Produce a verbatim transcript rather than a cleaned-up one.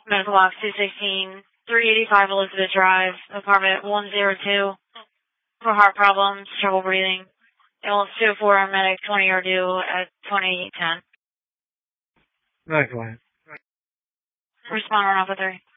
Medical box two sixteen, three eighty-five Elizabeth Drive, apartment one oh two, for heart problems, trouble breathing. Ambulance two oh four, medic twenty are due at twenty ten. No, go ahead. Respond one oh three.